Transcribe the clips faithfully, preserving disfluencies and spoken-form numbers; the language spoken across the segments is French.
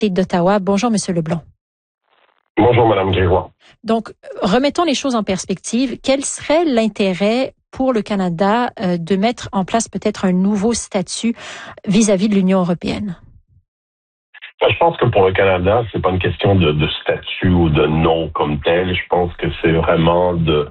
d'Ottawa. Bonjour, Monsieur Leblanc. Bonjour, Madame Grégoire. Donc, remettons les choses en perspective. Quel serait l'intérêt pour le Canada euh, de mettre en place peut-être un nouveau statut vis-à-vis de l'Union européenne? Je pense que pour le Canada, c'est pas une question de, de statut ou de nom comme tel. Je pense que c'est vraiment de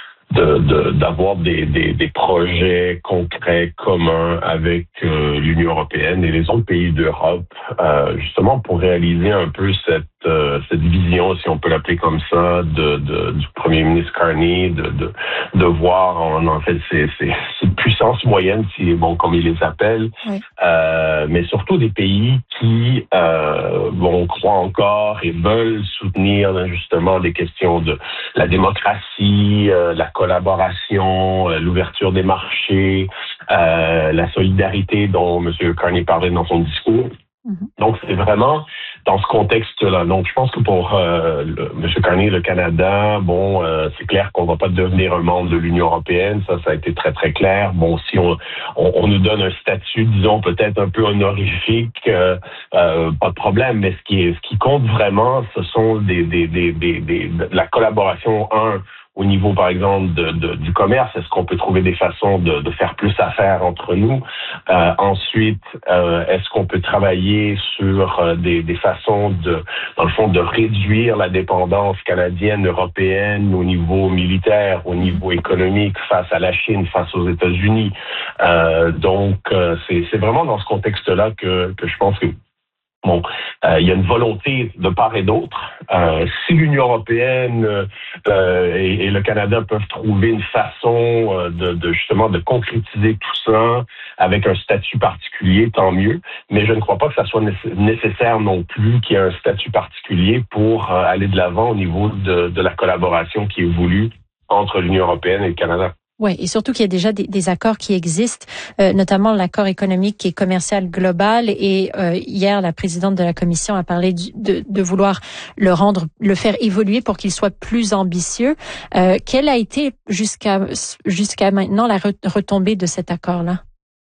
de, de d'avoir des, des des projets concrets communs avec euh, l'Union européenne et les autres pays d'Europe, euh, justement pour réaliser un peu cette euh, cette vision, si on peut l'appeler comme ça, de, de du Premier ministre Carney, de de de voir en, en fait ces ces, ces puissances moyennes, si bon comme il les appelle, oui. euh, mais surtout des pays qui euh, bon croient encore et veulent soutenir justement des questions de la démocratie, euh, la collaboration, euh, l'ouverture des marchés, euh, la solidarité dont M. Carney parlait dans son discours. Mm-hmm. Donc, c'est vraiment dans ce contexte-là. Donc, je pense que pour euh, le, M. Carney, le Canada, bon, euh, c'est clair qu'on ne va pas devenir un membre de l'Union européenne. Ça, ça a été très, très clair. Bon, si on, on, on nous donne un statut, disons, peut-être un peu honorifique, euh, euh, pas de problème. Mais ce qui est, ce qui compte vraiment, ce sont des, des, des, des, des de la collaboration, un, au niveau, par exemple, de, de, du commerce, est-ce qu'on peut trouver des façons de, de faire plus affaire entre nous? Euh, ensuite, euh, est-ce qu'on peut travailler sur euh, des, des façons de, dans le fond, de réduire la dépendance canadienne, européenne au niveau militaire, au niveau économique, face à la Chine, face aux États-Unis? Euh, donc, euh, c'est, c'est vraiment dans ce contexte-là que, que je pense que Bon, euh, il y a une volonté de part et d'autre. Euh, si l'Union européenne euh, et, et le Canada peuvent trouver une façon euh, de, de justement de concrétiser tout ça avec un statut particulier, tant mieux. Mais je ne crois pas que ça soit nécessaire non plus qu'il y ait un statut particulier pour euh, aller de l'avant au niveau de, de la collaboration qui est voulue entre l'Union européenne et le Canada. Oui, et surtout qu'il y a déjà des, des accords qui existent, euh, notamment l'accord économique et commercial global. Et euh, hier, la présidente de la Commission a parlé du, de, de vouloir le rendre, le faire évoluer pour qu'il soit plus ambitieux. Euh, quelle a été jusqu'à jusqu'à maintenant la retombée de cet accord-là?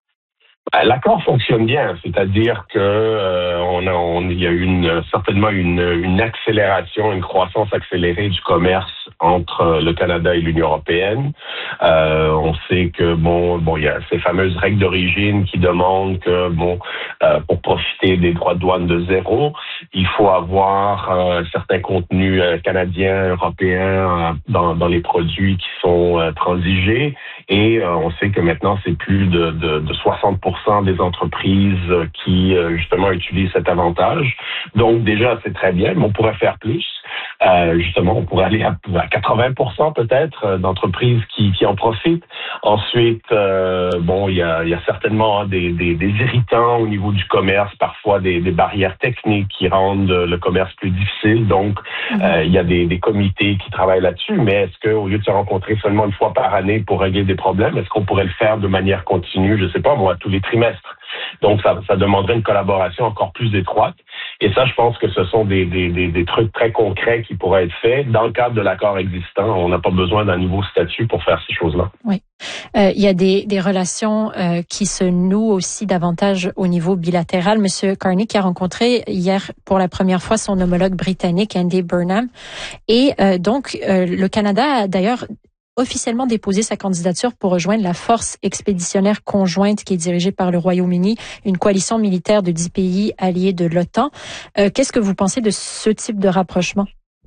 L'accord fonctionne bien, c'est-à-dire que euh, on a, on, il y a une certainement une, une accélération, une croissance accélérée du commerce entre le Canada et l'Union européenne. Euh, on sait que bon, bon, il y a ces fameuses règles d'origine qui demandent que bon, euh, pour profiter des droits de douane de zéro, il faut avoir euh, certains contenus euh, canadiens, européens euh, dans, dans les produits qui sont euh, transigés. Et euh, on sait que maintenant c'est plus de, de, de soixante pour cent des entreprises qui euh, justement utilisent cet avantage. Donc déjà c'est très bien, mais on pourrait faire plus. Euh, justement, on pourrait aller à, à quatre-vingts pour cent peut-être d'entreprises qui, qui en profitent. Ensuite, euh, bon, il y a, il y a certainement des, des, des irritants au niveau du commerce, parfois des, des barrières techniques qui rendent le commerce plus difficile. Donc, euh, il y a des, des comités qui travaillent là-dessus. Mais est-ce qu'au lieu de se rencontrer seulement une fois par année pour régler des problèmes, est-ce qu'on pourrait le faire de manière continue, je sais pas moi, tous les trimestres? Donc, ça, ça demanderait une collaboration encore plus étroite. Et ça, je pense que ce sont des, des, des, des trucs très concrets qui pourraient être faits dans le cadre de l'accord existant. On n'a pas besoin d'un nouveau statut pour faire ces choses-là. Oui. Euh, il y a des, des relations euh, qui se nouent aussi davantage au niveau bilatéral. Monsieur Carney qui a rencontré hier pour la première fois son homologue britannique, Andy Burnham. Et euh, donc, euh, le Canada a d'ailleurs officiellement déposé sa candidature pour rejoindre la force expéditionnaire conjointe qui est dirigée par le Royaume-Uni, une coalition militaire de dix pays alliés de l'OTAN. Euh, qu'est-ce que vous pensez de ce type de rapprochement?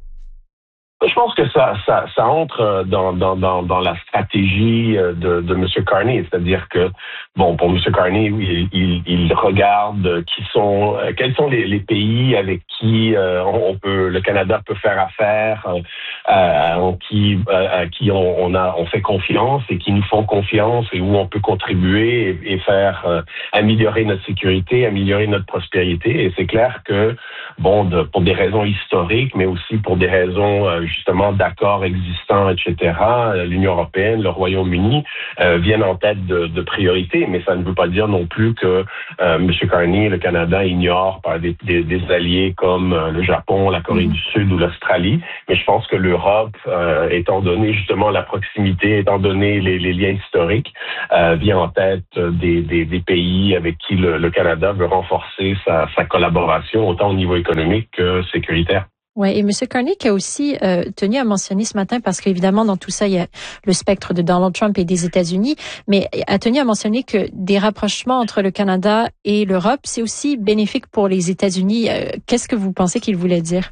Je pense que ça, ça, ça entre dans, dans, dans, dans la stratégie de, de M. Carney, c'est-à-dire que, bon, pour M. Carney, il, il, il regarde qui sont, quels sont les, les pays avec qui euh, on peut, le Canada peut faire affaire, euh, en qui, euh, à qui on, on a, on fait confiance et qui nous font confiance et où on peut contribuer et, et faire euh, améliorer notre sécurité, améliorer notre prospérité. Et c'est clair que, bon, de, pour des raisons historiques, mais aussi pour des raisons euh, justement d'accords existants, et cetera, l'Union européenne, le Royaume-Uni euh, viennent en tête de, de priorité, mais ça ne veut pas dire non plus que euh, M. Carney, le Canada, ignore par des, des, des alliés comme euh, le Japon, la Corée du Sud ou l'Australie. Mais je pense que l'Europe, euh, étant donné justement la proximité, étant donné les, les liens historiques, euh, vient en tête des, des, des pays avec qui le, le Canada veut renforcer sa, sa collaboration, autant au niveau économique économique que sécuritaire. Oui, et M. Carney a aussi euh, tenu à mentionner ce matin, parce qu'évidemment, dans tout ça, il y a le spectre de Donald Trump et des États-Unis, mais a tenu à mentionner que des rapprochements entre le Canada et l'Europe, c'est aussi bénéfique pour les États-Unis. Euh, qu'est-ce que vous pensez qu'il voulait dire?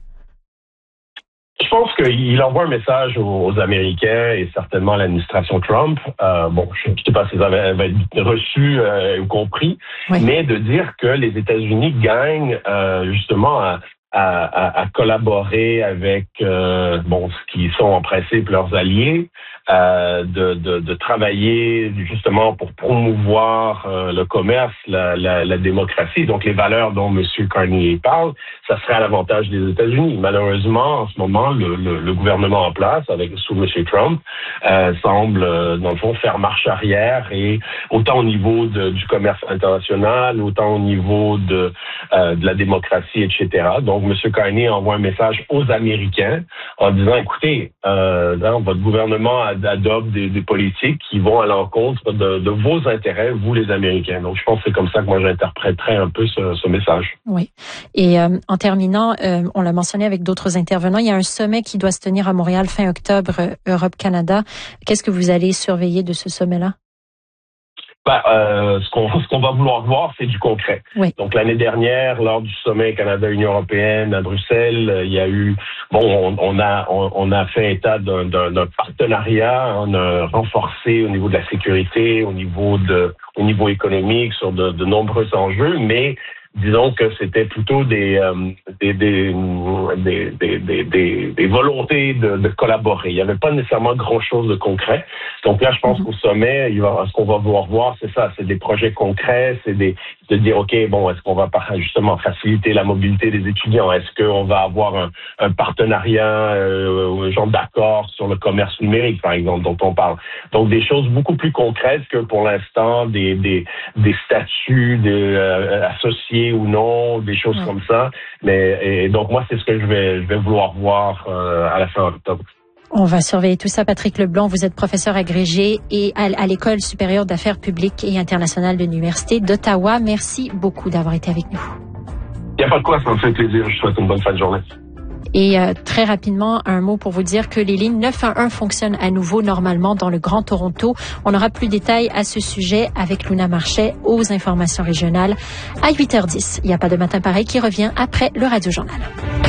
Je pense qu'il envoie un message aux, aux Américains et certainement à l'administration Trump. Euh, bon, je ne sais pas si ça va être reçu euh, ou compris, oui. mais de dire que les États-Unis gagnent euh, justement à À, à, à collaborer avec euh, bon ce qui sont en principe leurs alliés, euh, de, de, de travailler justement pour promouvoir euh, le commerce, la, la, la démocratie, donc les valeurs dont M. Carney parle, ça serait à l'avantage des États-Unis. Malheureusement, en ce moment, le, le, le gouvernement en place, avec sous M. Trump, euh, semble euh, dans le fond faire marche arrière, et autant au niveau de, du commerce international, autant au niveau de, euh, de la démocratie, et cetera. Donc M. Carney envoie un message aux Américains en disant, écoutez, euh, non, votre gouvernement adopte des, des politiques qui vont à l'encontre de, de vos intérêts, vous les Américains. Donc, je pense que c'est comme ça que moi j'interpréterais un peu ce, ce message. Oui. Et euh, en terminant, euh, on l'a mentionné avec d'autres intervenants, il y a un sommet qui doit se tenir à Montréal fin octobre, euh, Europe-Canada. Qu'est-ce que vous allez surveiller de ce sommet-là? Ben, euh, ce qu'on ce qu'on va vouloir voir, c'est du concret. Oui. Donc l'année dernière, lors du sommet Canada-Union européenne à Bruxelles, il y a eu bon, on, on a on, on a fait état d'un, d'un, d'un partenariat, on a renforcé au niveau de la sécurité, au niveau de au niveau économique sur de, de nombreux enjeux, mais disons que c'était plutôt des, euh, des, des, des, des, des, des, des volontés de, de collaborer. Il n'y avait pas nécessairement grand-chose de concret. Donc là, je pense qu'au sommet, il va, ce qu'on va vouloir voir, c'est ça, c'est des projets concrets, c'est des, de dire, OK, bon, est-ce qu'on va justement faciliter la mobilité des étudiants? Est-ce qu'on va avoir un, un partenariat, euh, un genre d'accord sur le commerce numérique, par exemple, dont on parle? Donc, des choses beaucoup plus concrètes que pour l'instant, des, des, des statuts de, euh, associés ou non, des choses ouais. comme ça. Mais et donc moi, c'est ce que je vais, je vais vouloir voir euh, à la fin octobre. On va surveiller tout ça. Patrick Leblanc, vous êtes professeur agrégé et à, à l'École supérieure d'affaires publiques et internationales de l'Université d'Ottawa. Merci beaucoup d'avoir été avec nous. Il n'y a pas de quoi, ça me fait plaisir. Je souhaite une bonne fin de journée. Et euh, très rapidement, un mot pour vous dire que les lignes neuf un un fonctionnent à nouveau normalement dans le Grand Toronto. On aura plus de détails à ce sujet avec Luna Marchais aux informations régionales à huit heures dix. Il n'y a pas de matin pareil qui revient après le Radio Journal.